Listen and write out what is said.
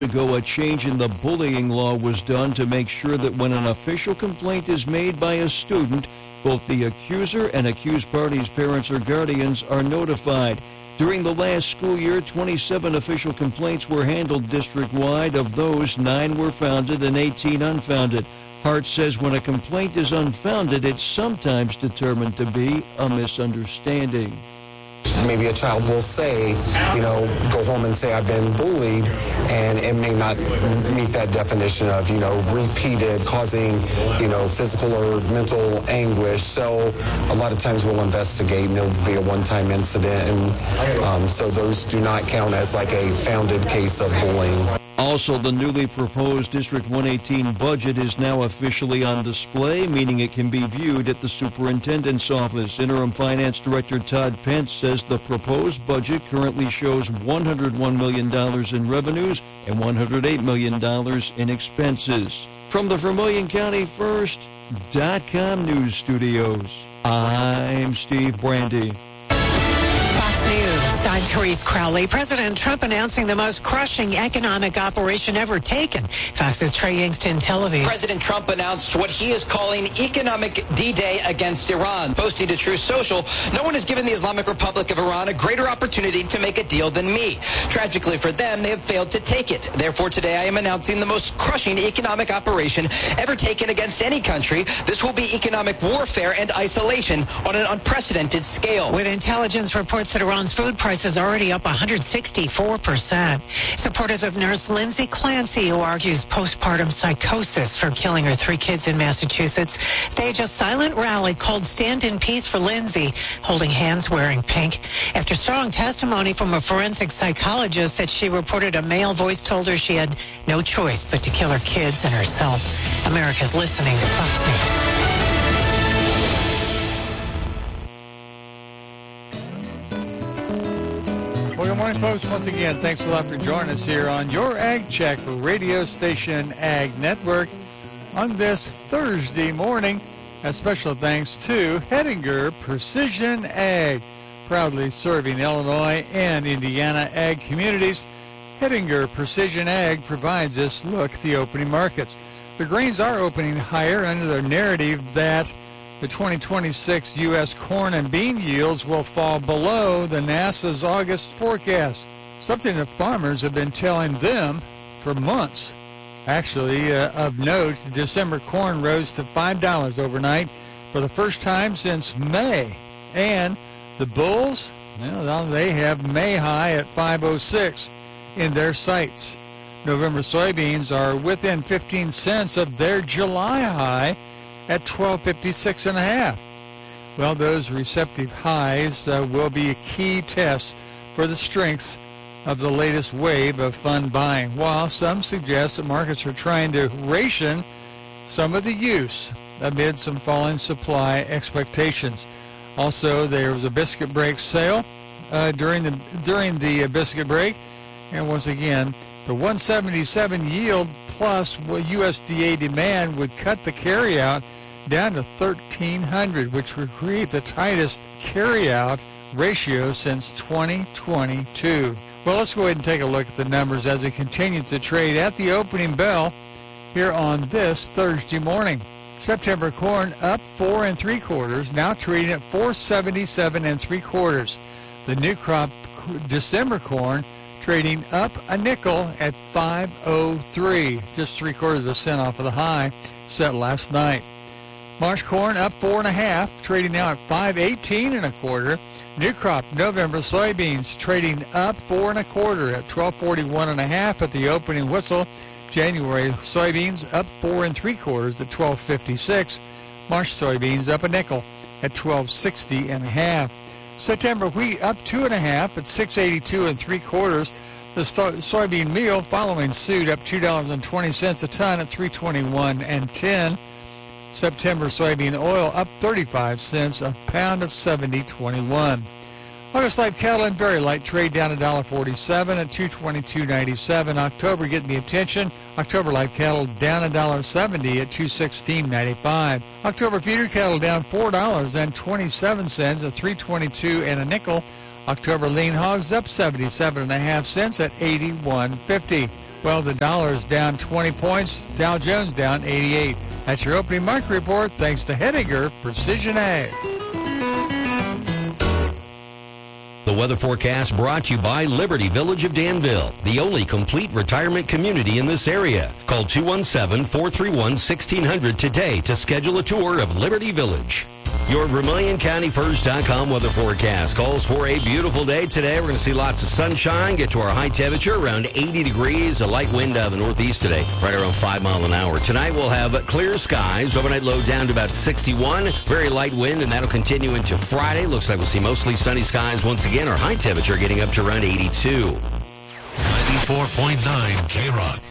ago, a change in the bullying law was done to make sure that when an official complaint is made by a student, both the accuser and accused parties' parents or guardians are notified. During the last school year, 27 official complaints were handled district-wide. Of those, 9 were founded and 18 unfounded. Hart says when a complaint is unfounded, it's sometimes determined to be a misunderstanding. Maybe a child will say, go home and say I've been bullied, and it may not meet that definition of, repeated, causing, physical or mental anguish. So a lot of times we'll investigate, and it'll be a one-time incident, and so those do not count as like a founded case of bullying. Also, the newly proposed District 118 budget is now officially on display, meaning it can be viewed at the superintendent's office. Interim Finance Director Todd Pence says the proposed budget currently shows $101 million in revenues and $108 million in expenses. From the Vermilion County First.com News Studios, I'm Steve Brandy. News. I'm Therese Crowley. President Trump announcing the most crushing economic operation ever taken. Fox's Trey Yingst in Tel Aviv. President Trump announced what he is calling economic D-Day against Iran. Posting to Truth Social, no one has given the Islamic Republic of Iran a greater opportunity to make a deal than me. Tragically for them, they have failed to take it. Therefore, today I am announcing the most crushing economic operation ever taken against any country. This will be economic warfare and isolation on an unprecedented scale. With intelligence reports that Iran's food prices are already up 164%. Supporters of nurse Lindsay Clancy, who argues postpartum psychosis for killing her 3 kids in Massachusetts, stage a silent rally called Stand in Peace for Lindsay, holding hands wearing pink. After strong testimony from a forensic psychologist that she reported a male voice told her she had no choice but to kill her kids and herself. America's listening to Fox News. Well, good morning, folks. Once again, thanks a lot for joining us here on your Ag Check radio station Ag Network on this Thursday morning. A special thanks to Hettinger Precision Ag, proudly serving Illinois and Indiana ag communities. Hettinger Precision Ag provides us look at the opening markets. The grains are opening higher under the narrative that the 2026 U.S. corn and bean yields will fall below the NASA's August forecast, something that farmers have been telling them for months. Actually, of note, December corn rose to $5 overnight for the first time since May. And the bulls, well, they have May high at $5.06 in their sights. November soybeans are within 15 cents of their July high at $12.56.5. Well, those receptive highs will be a key test for the strength of the latest wave of fund buying, while some suggest that markets are trying to ration some of the use amid some falling supply expectations. Also, there was a biscuit break sale during the biscuit break, and once again, the 177 yield plus USDA demand would cut the carryout down to 1,300, which would create the tightest carryout ratio since 2022. Well, let's go ahead and take a look at the numbers as they continue to trade at the opening bell here on this Thursday morning. September corn up 4 3/4, now trading at 477 3/4. The new crop December corn trading up a nickel at 5.03, just 3/4 cent off of the high set last night. March corn up 4 1/2, trading now at 5.18 1/4. New crop November soybeans trading up 4 1/4 at 12.41 1/2 at the opening whistle. January soybeans up 4 3/4 at 12.56. March soybeans up a nickel at 12.60 1/2. September wheat up 2 1/2 at 6.82 3/4. The soybean meal following suit up $2.20 a ton at 3.21 10. September soybean oil up 35 cents a pound at 70.21. August live cattle and very light trade down $1.47 at 222.97. October getting the attention. October live cattle down $1.70 at 216.95. October feeder cattle down $4.27 at 322 and a nickel. October lean hogs up 77.5 cents at 81.50. Well, the dollar is down 20 points. Dow Jones down 88. That's your opening market report, thanks to Henniger Precision Ag. The weather forecast brought to you by Liberty Village of Danville, the only complete retirement community in this area. Call 217-431-1600 today to schedule a tour of Liberty Village. Your VermilionCountyFirst.com weather forecast calls for a beautiful day today. We're going to see lots of sunshine, get to our high temperature around 80 degrees, a light wind out of the northeast today, right around 5 miles an hour. Tonight we'll have clear skies, overnight low down to about 61, very light wind, and that'll continue into Friday. Looks like we'll see mostly sunny skies once again. Our high temperature getting up to around 82. 94.9 K-Rock.